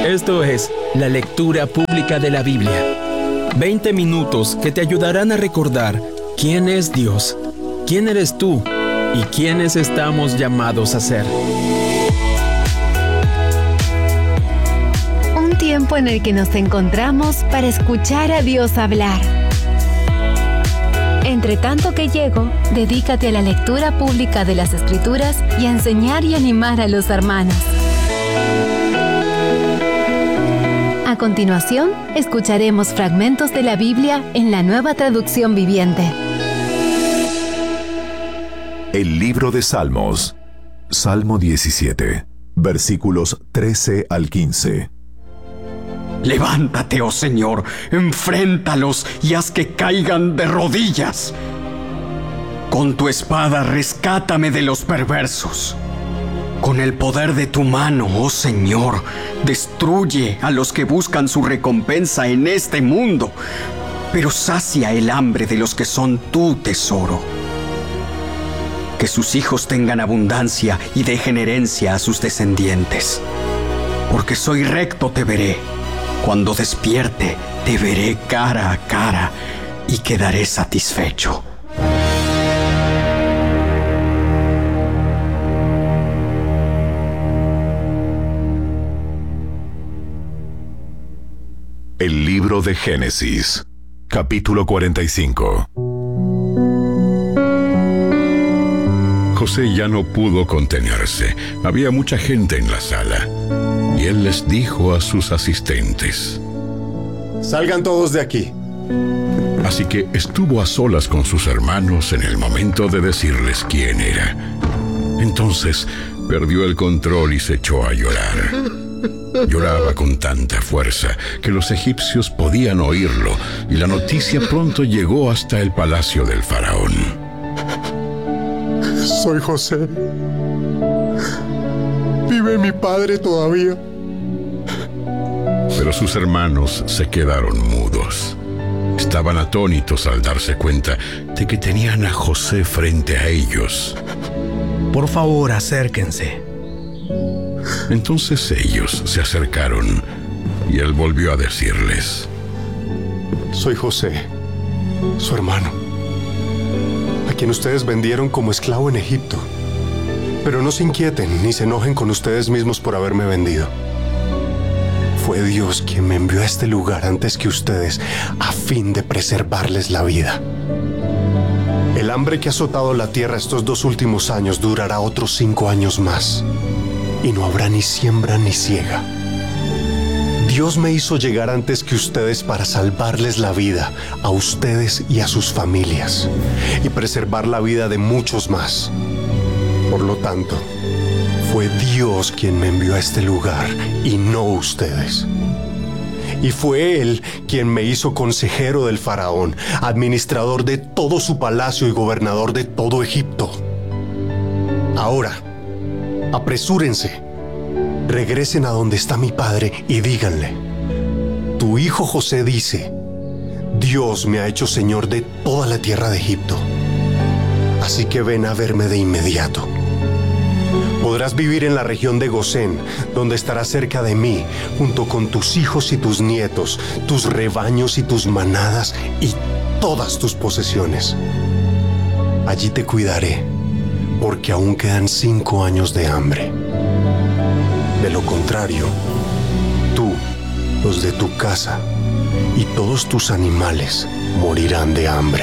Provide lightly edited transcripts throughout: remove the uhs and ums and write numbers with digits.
Esto es la lectura pública de la Biblia. 20 minutos que te ayudarán a recordar quién es Dios, quién eres tú y quiénes estamos llamados a ser. Un tiempo en el que nos encontramos para escuchar a Dios hablar. Entre tanto que llego, dedícate a la lectura pública de las Escrituras y a enseñar y animar a los hermanos. A continuación, escucharemos fragmentos de la Biblia en la Nueva Traducción Viviente. El libro de Salmos, Salmo 17, versículos 13 al 15. Levántate, oh Señor, enfréntalos y haz que caigan de rodillas. Con tu espada rescátame de los perversos. Con el poder de tu mano, oh Señor, destruye a los que buscan su recompensa en este mundo, pero sacia el hambre de los que son tu tesoro. Que sus hijos tengan abundancia y dejen herencia a sus descendientes. Porque soy recto te veré. Cuando despierte, te veré cara a cara y quedaré satisfecho. El libro de Génesis, capítulo 45. José ya no pudo contenerse. Había mucha gente en la sala. Y él les dijo a sus asistentes: Salgan todos de aquí. Así que estuvo a solas con sus hermanos en el momento de decirles quién era. Entonces perdió el control y se echó a llorar. Lloraba con tanta fuerza que los egipcios podían oírlo, y la noticia pronto llegó hasta el palacio del faraón. Soy José. ¿Vive mi padre todavía? Pero sus hermanos se quedaron mudos. Estaban atónitos al darse cuenta de que tenían a José frente a ellos. Por favor, acérquense. Entonces ellos se acercaron y él volvió a decirles: Soy José, su hermano, a quien ustedes vendieron como esclavo en Egipto. Pero no se inquieten ni se enojen con ustedes mismos por haberme vendido. Fue Dios quien me envió a este lugar antes que ustedes, a fin de preservarles la vida. El hambre que ha azotado la tierra estos 2 últimos años durará otros 5 años más, y no habrá ni siembra ni siega. Dios me hizo llegar antes que ustedes para salvarles la vida a ustedes y a sus familias, y preservar la vida de muchos más. Por lo tanto, fue Dios quien me envió a este lugar y no ustedes. Y fue Él quien me hizo consejero del faraón, administrador de todo su palacio y gobernador de todo Egipto. Ahora, apresúrense, regresen a donde está mi padre y díganle: tu hijo José dice, Dios me ha hecho señor de toda la tierra de Egipto. Así que ven a verme de inmediato. Podrás vivir en la región de Gosén, donde estarás cerca de mí, junto con tus hijos y tus nietos, tus rebaños y tus manadas y todas tus posesiones. Allí te cuidaré, porque aún quedan 5 años de hambre. De lo contrario, tú, los de tu casa y todos tus animales morirán de hambre.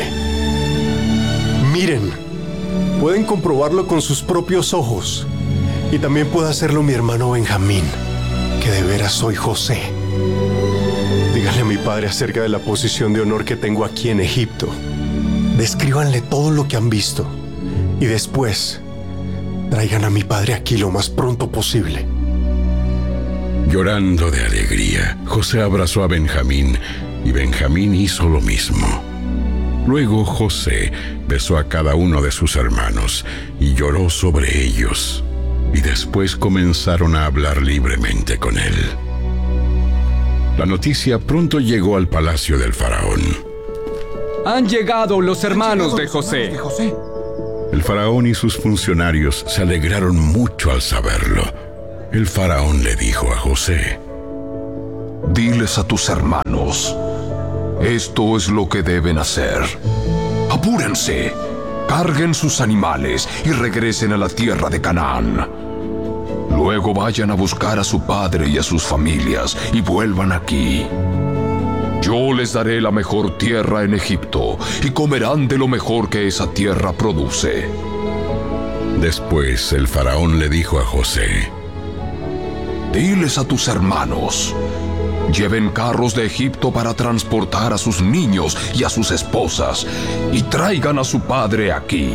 Miren, pueden comprobarlo con sus propios ojos. Y también puede hacerlo mi hermano Benjamín, que de veras soy José. Díganle a mi padre acerca de la posición de honor que tengo aquí en Egipto. Descríbanle todo lo que han visto. Y después, traigan a mi padre aquí lo más pronto posible. Llorando de alegría, José abrazó a Benjamín, y Benjamín hizo lo mismo. Luego José besó a cada uno de sus hermanos y lloró sobre ellos. Y después comenzaron a hablar libremente con él. La noticia pronto llegó al palacio del faraón. Han llegado los hermanos de José. El faraón y sus funcionarios se alegraron mucho al saberlo. El faraón le dijo a José: Diles a tus hermanos, esto es lo que deben hacer. Apúrense, carguen sus animales y regresen a la tierra de Canaán. Luego vayan a buscar a su padre y a sus familias y vuelvan aquí. Yo les daré la mejor tierra en Egipto y comerán de lo mejor que esa tierra produce. Después el faraón le dijo a José: Diles a tus hermanos, lleven carros de Egipto para transportar a sus niños y a sus esposas y traigan a su padre aquí.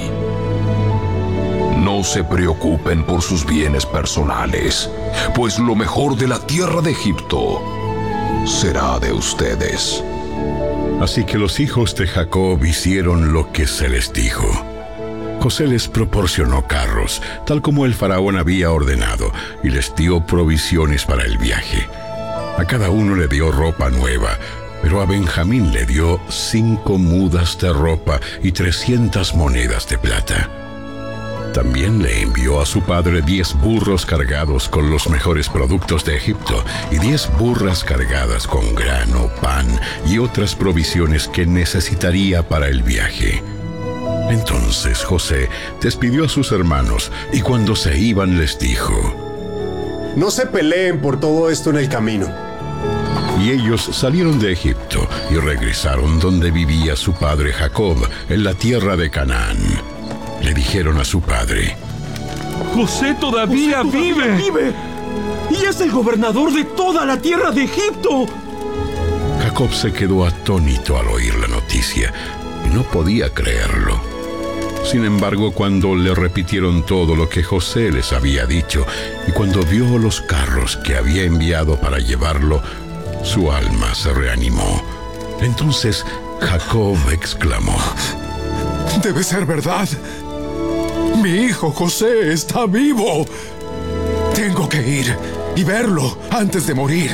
No se preocupen por sus bienes personales, pues lo mejor de la tierra de Egipto será de ustedes. Así que los hijos de Jacob hicieron lo que se les dijo. José les proporcionó carros, tal como el faraón había ordenado, y les dio provisiones para el viaje. A cada uno le dio ropa nueva, pero a Benjamín le dio 5 mudas de ropa y 300 monedas de plata. También le envió a su padre 10 burros cargados con los mejores productos de Egipto y 10 burras cargadas con grano, pan y otras provisiones que necesitaría para el viaje. Entonces José despidió a sus hermanos y cuando se iban les dijo: No se peleen por todo esto en el camino. Y ellos salieron de Egipto y regresaron donde vivía su padre Jacob, en la tierra de Canaán. Le dijeron a su padre: José todavía vive. Y es el gobernador de toda la tierra de Egipto. Jacob se quedó atónito al oír la noticia y no podía creerlo. Sin embargo, cuando le repitieron todo lo que José les había dicho y cuando vio los carros que había enviado para llevarlo, su alma se reanimó. Entonces Jacob exclamó: Debe ser verdad. Mi hijo José está vivo. Tengo que ir y verlo antes de morir.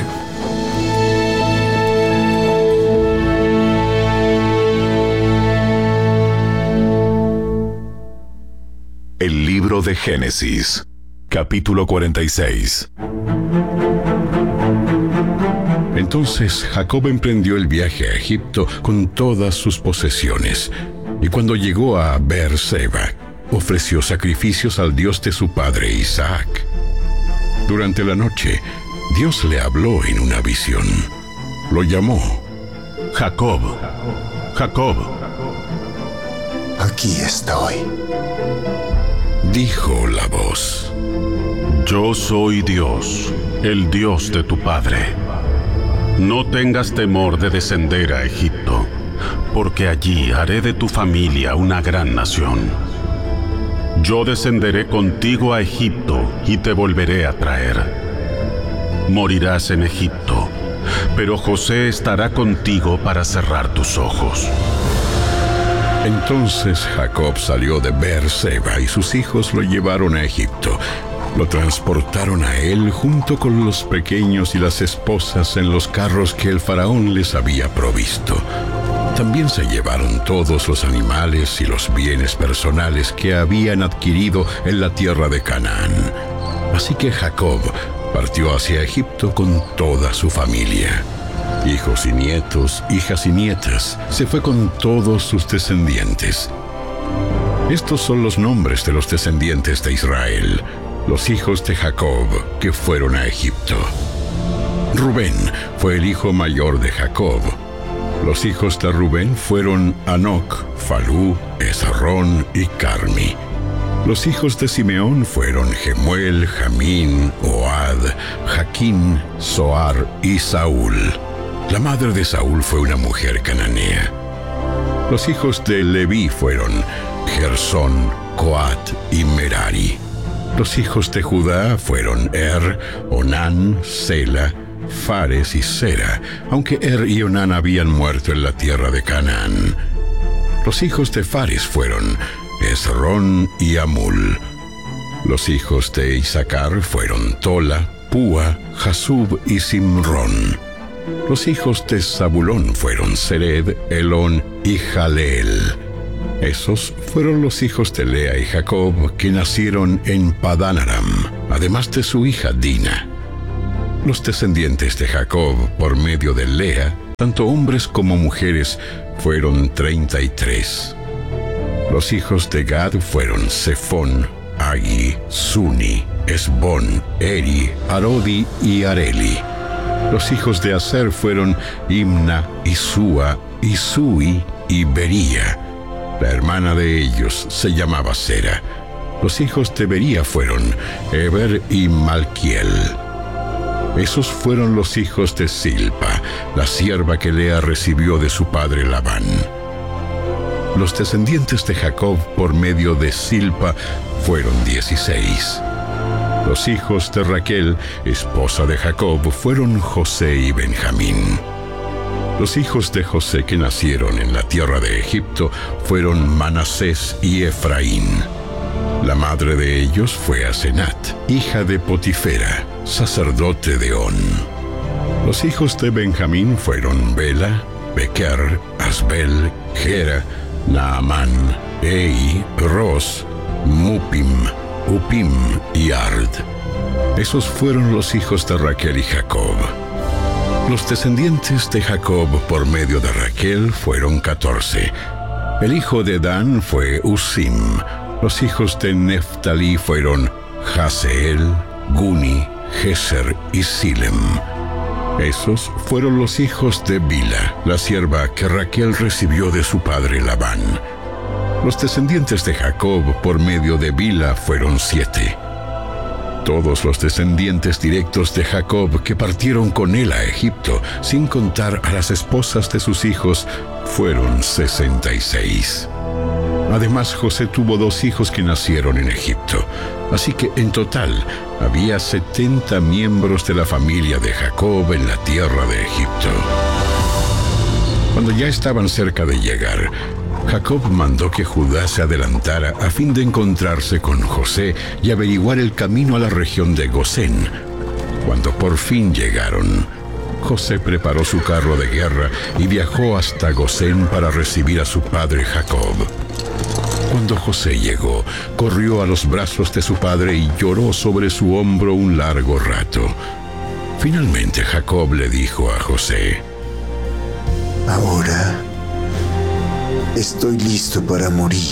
El libro de Génesis, capítulo 46. Entonces Jacob emprendió el viaje a Egipto con todas sus posesiones, y cuando llegó a Beer-seba, ofreció sacrificios al Dios de su padre Isaac. Durante la noche, Dios le habló en una visión. Lo llamó: Jacob, Jacob. Aquí estoy, dijo la voz. Yo soy Dios, el Dios de tu padre. No tengas temor de descender a Egipto, porque allí haré de tu familia una gran nación. Yo descenderé contigo a Egipto y te volveré a traer. Morirás en Egipto, pero José estará contigo para cerrar tus ojos. Entonces Jacob salió de Beer-seba y sus hijos lo llevaron a Egipto. Lo transportaron a él junto con los pequeños y las esposas en los carros que el faraón les había provisto. También se llevaron todos los animales y los bienes personales que habían adquirido en la tierra de Canaán. Así que Jacob partió hacia Egipto con toda su familia. Hijos y nietos, hijas y nietas, se fue con todos sus descendientes. Estos son los nombres de los descendientes de Israel, los hijos de Jacob que fueron a Egipto. Rubén fue el hijo mayor de Jacob. Los hijos de Rubén fueron Hanoc, Falú, Esrón y Carmi. Los hijos de Simeón fueron Gemuel, Jamín, Ohad, Jaquín, Zoar y Saúl. La madre de Saúl fue una mujer cananea. Los hijos de Leví fueron Gersón, Coat y Merari. Los hijos de Judá fueron Onán, Sela, Fares y Sera, aunque y Onán habían muerto en la tierra de Canaán. Los hijos de Fares fueron Esrón y Amul. Los hijos de Isaacar fueron Tola, Púa, Jasub y Simrón. Los hijos de Zabulón fueron Sered, Elón y Jaleel. Esos fueron los hijos de Lea y Jacob que nacieron en Padán Aram, además de su hija Dina. Los descendientes de Jacob por medio de Lea, tanto hombres como mujeres, fueron 33. Los hijos de Gad fueron Sefón, Agi, Suni, Esbón, Eri, Arodi y Areli. Los hijos de Aser fueron Imna, Isúa, Isui y Bería. La hermana de ellos se llamaba Sera. Los hijos de Bería fueron Eber y Malquiel. Esos fueron los hijos de Silpa, la sierva que Lea recibió de su padre Labán. Los descendientes de Jacob por medio de Silpa fueron 16. Los hijos de Raquel, esposa de Jacob, fueron José y Benjamín. Los hijos de José que nacieron en la tierra de Egipto fueron Manasés y Efraín. La madre de ellos fue Asenat, hija de Potifera, sacerdote de On. Los hijos de Benjamín fueron Bela, Bequer, Asbel, Gera, Naamán, Ei, Ros, Mupim, Upim y Ard. Esos fueron los hijos de Raquel y Jacob. Los descendientes de Jacob por medio de Raquel fueron 14. El hijo de Dan fue Usim. Los hijos de Neftalí fueron Jaseel, Guni, Geser y Silem. Esos fueron los hijos de Bila, la sierva que Raquel recibió de su padre Labán. Los descendientes de Jacob por medio de Bila fueron 7. Todos los descendientes directos de Jacob que partieron con él a Egipto, sin contar a las esposas de sus hijos, fueron 66. Además, José tuvo 2 hijos que nacieron en Egipto. Así que en total había 70 miembros de la familia de Jacob en la tierra de Egipto. Cuando ya estaban cerca de llegar, Jacob mandó que Judá se adelantara a fin de encontrarse con José y averiguar el camino a la región de Gosén. Cuando por fin llegaron, José preparó su carro de guerra y viajó hasta Gosén para recibir a su padre Jacob. Cuando José llegó, corrió a los brazos de su padre y lloró sobre su hombro un largo rato. Finalmente Jacob le dijo a José: Ahora estoy listo para morir,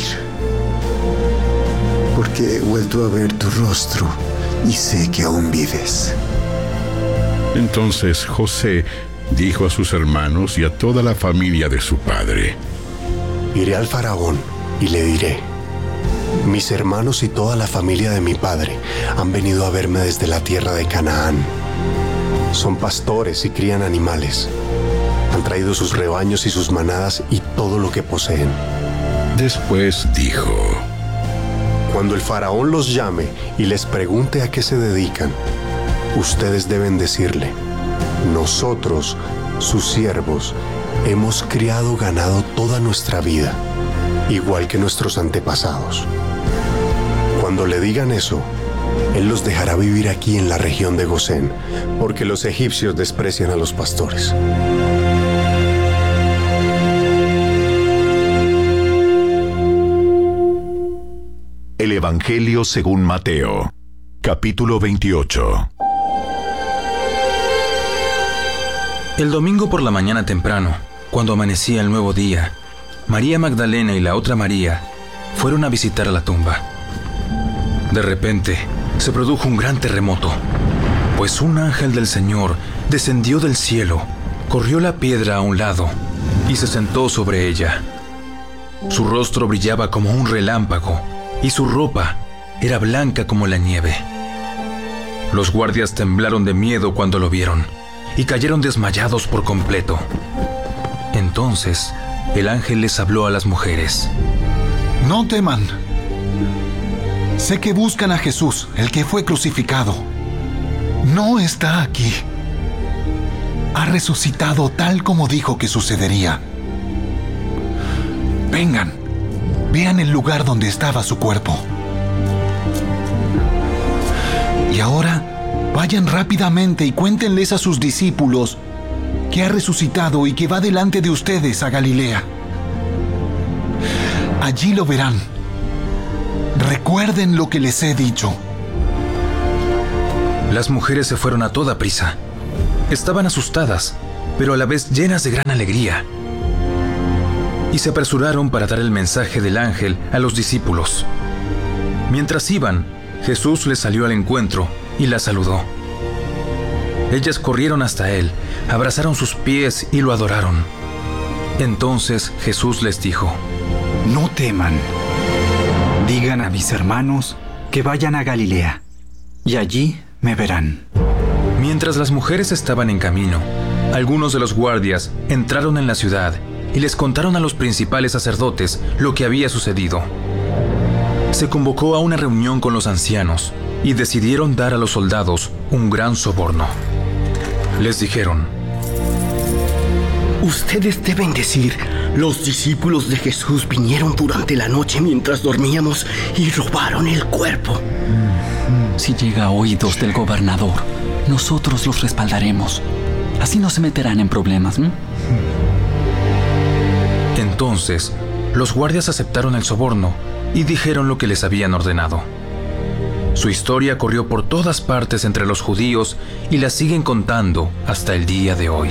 porque he vuelto a ver tu rostro y sé que aún vives. Entonces José dijo a sus hermanos y a toda la familia de su padre: Iré al faraón y le diré: mis hermanos y toda la familia de mi padre han venido a verme desde la tierra de Canaán. Son pastores y crían animales. Han traído sus rebaños y sus manadas y todo lo que poseen. Después dijo: cuando el faraón los llame y les pregunte a qué se dedican, ustedes deben decirle: nosotros, sus siervos, hemos criado ganado toda nuestra vida, igual que nuestros antepasados. Cuando le digan eso, él los dejará vivir aquí en la región de Gosén, porque los egipcios desprecian a los pastores. El Evangelio según Mateo, capítulo 28. El domingo por la mañana temprano, cuando amanecía el nuevo día, María Magdalena y la otra María fueron a visitar la tumba. De repente, se produjo un gran terremoto, pues un ángel del Señor descendió del cielo, corrió la piedra a un lado y se sentó sobre ella. Su rostro brillaba como un relámpago y su ropa era blanca como la nieve. Los guardias temblaron de miedo cuando lo vieron y cayeron desmayados por completo. Entonces, el ángel les habló a las mujeres: No teman. Sé que buscan a Jesús, el que fue crucificado. No está aquí. Ha resucitado tal como dijo que sucedería. Vengan, vean el lugar donde estaba su cuerpo. Y ahora, vayan rápidamente y cuéntenles a sus discípulos que ha resucitado y que va delante de ustedes a Galilea. Allí lo verán. Recuerden lo que les he dicho. Las mujeres se fueron a toda prisa. Estaban asustadas, pero a la vez llenas de gran alegría. Y se apresuraron para dar el mensaje del ángel a los discípulos. Mientras iban, Jesús les salió al encuentro y las saludó. Ellas corrieron hasta él, abrazaron sus pies y lo adoraron. Entonces Jesús les dijo: No teman. Digan a mis hermanos que vayan a Galilea, y allí me verán. Mientras las mujeres estaban en camino, algunos de los guardias entraron en la ciudad y les contaron a los principales sacerdotes lo que había sucedido. Se convocó a una reunión con los ancianos y decidieron dar a los soldados un gran soborno. Les dijeron: Ustedes deben decir: los discípulos de Jesús vinieron durante la noche mientras dormíamos y robaron el cuerpo. Si llega a oídos del gobernador, nosotros los respaldaremos. Así no se meterán en problemas, ¿no? Entonces, los guardias aceptaron el soborno y dijeron lo que les habían ordenado. Su historia corrió por todas partes entre los judíos y la siguen contando hasta el día de hoy.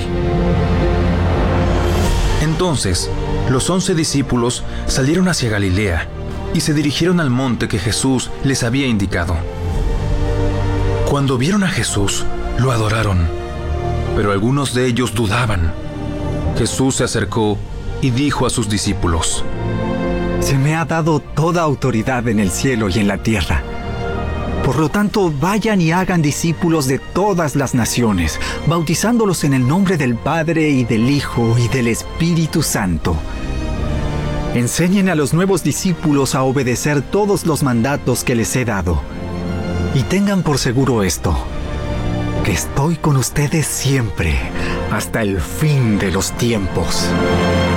Entonces, los 11 discípulos salieron hacia Galilea y se dirigieron al monte que Jesús les había indicado. Cuando vieron a Jesús, lo adoraron, pero algunos de ellos dudaban. Jesús se acercó y dijo a sus discípulos: Se me ha dado toda autoridad en el cielo y en la tierra. Por lo tanto, vayan y hagan discípulos de todas las naciones, bautizándolos en el nombre del Padre y del Hijo y del Espíritu Santo. Enseñen a los nuevos discípulos a obedecer todos los mandatos que les he dado. Y tengan por seguro esto: que estoy con ustedes siempre, hasta el fin de los tiempos.